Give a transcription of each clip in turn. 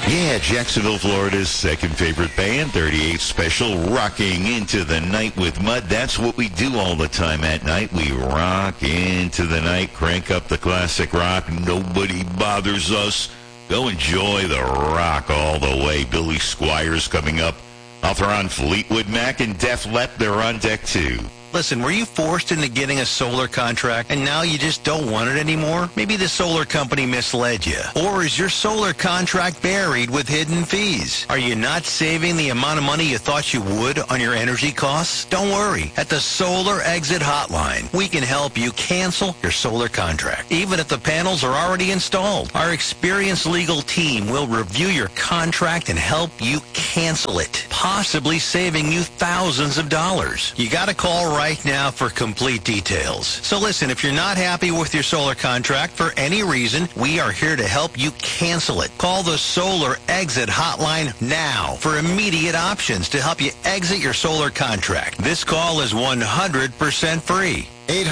Yeah, Jacksonville, Florida's second favorite band, 38 Special, rocking into the night with Mud. That's what we do all the time at night. We rock into the night, crank up the classic rock. Nobody bothers us. Go enjoy the rock all the way. Billy Squires coming up. Author on Fleetwood Mac and Def Leppard, they're on deck too. Listen, were you forced into getting a solar contract and now you just don't want it anymore? Maybe the solar company misled you. Or is your solar contract buried with hidden fees? Are you not saving the amount of money you thought you would on your energy costs? Don't worry. At the Solar Exit Hotline, we can help you cancel your solar contract, even if the panels are already installed. Our experienced legal team will review your contract and help you cancel it, possibly saving you thousands of dollars. You got to call right now for complete details. So listen, if you're not happy with your solar contract for any reason, we are here to help you cancel it. Call the Solar Exit Hotline now for immediate options to help you exit your solar contract. This call is 100% free.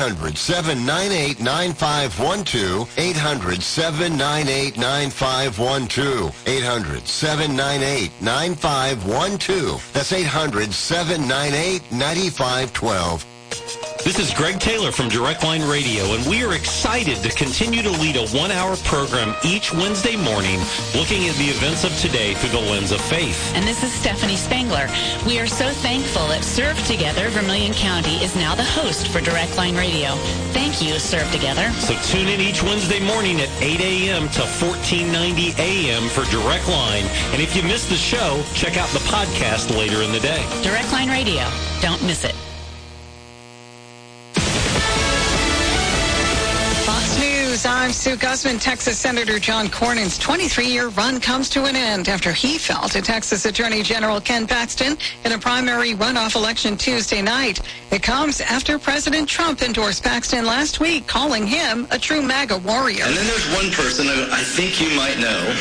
800-798-9512. 800-798-9512. 800-798-9512. That's 800-798-9512. This is Greg Taylor from Direct Line Radio, and we are excited to continue to lead a one-hour program each Wednesday morning looking at the events of today through the lens of faith. And this is Stephanie Spangler. We are so thankful that Serve Together Vermilion County is now the host for Direct Line Radio. Thank you, Serve Together. So tune in each Wednesday morning at 8 a.m. to 1490 a.m. for Direct Line. And if you missed the show, check out the podcast later in the day. Direct Line Radio. Don't miss it. I'm Sue Guzman. Texas Senator John Cornyn's 23-year run comes to an end after he fell to Texas Attorney General Ken Paxton in a primary runoff election Tuesday night. It comes after President Trump endorsed Paxton last week, calling him a true MAGA warrior. And then there's one person who I think you might know.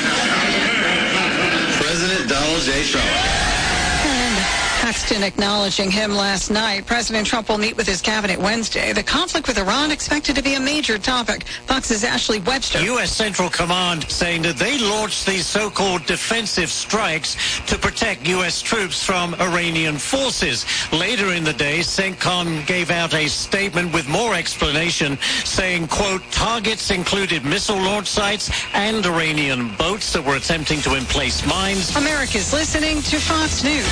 President Donald J. Trump. Paxton acknowledging him last night. President Trump will meet with his cabinet Wednesday. The conflict with Iran expected to be a major topic. Fox's Ashley Webster. U.S. Central Command saying that they launched these so-called defensive strikes to protect U.S. troops from Iranian forces. Later in the day, CENTCOM gave out a statement with more explanation saying, quote, targets included missile launch sites and Iranian boats that were attempting to emplace mines. America's listening to Fox News.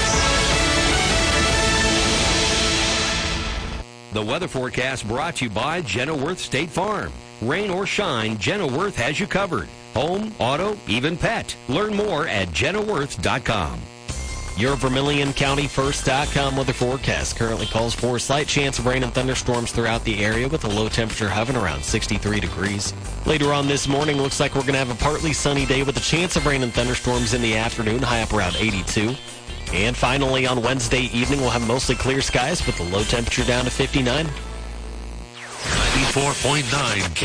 The weather forecast brought to you by Genilworth State Farm. Rain or shine, Genilworth has you covered. Home, auto, even pet. Learn more at Genilworth.com. Your VermilionCountyFirst.com weather forecast currently calls for a slight chance of rain and thunderstorms throughout the area with a low temperature hovering around 63 degrees. Later on this morning, looks like we're going to have a partly sunny day with a chance of rain and thunderstorms in the afternoon, high up around 82. And finally, on Wednesday evening, we'll have mostly clear skies with the low temperature down to 59. 94.9